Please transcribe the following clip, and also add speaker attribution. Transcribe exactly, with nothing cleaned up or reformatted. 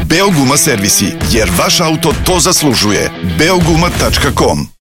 Speaker 1: Beoguma servisi, jer vaš auto to zaslužuje. beoguma tačka com